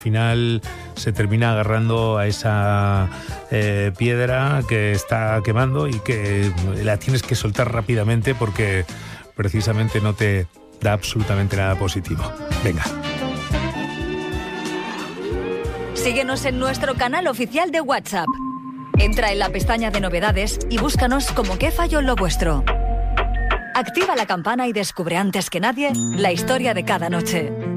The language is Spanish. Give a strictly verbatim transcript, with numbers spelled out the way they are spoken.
final se termina agarrando a esa eh, piedra que está quemando y que la tienes que soltar rápidamente porque precisamente no te da absolutamente nada positivo. Venga. Síguenos en nuestro canal oficial de WhatsApp. Entra en la pestaña de novedades y búscanos como ¿Qué falló en lo vuestro? Activa la campana y descubre antes que nadie la historia de cada noche.